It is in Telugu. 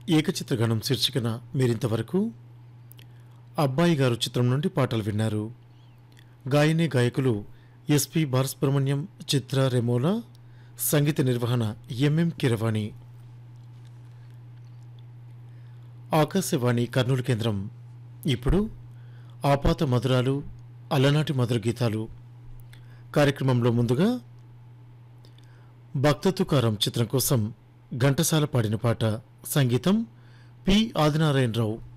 ఏకచిత్రగణం శీర్షికన మీరింతవరకు అబ్బాయి గారు చిత్రం నుండి పాటలు విన్నారు. గాయని గాయకులు ఎస్పి బాలసుబ్రహ్మణ్యం, చిత్ర, రెమోలా. సంగీత నిర్వహణ ఎంఎం కీరవాణి. ఆకాశవాణి కర్నూలు కేంద్రం. ఇప్పుడు ఆపాత మధురాలు, అలనాటి మధుర గీతాలు కార్యక్రమంలో ముందుగా భక్త తుకారం చిత్రం కోసం ఘంటసాల పాడిన పాట. సంగీతం పి ఆదినారాయణరావు.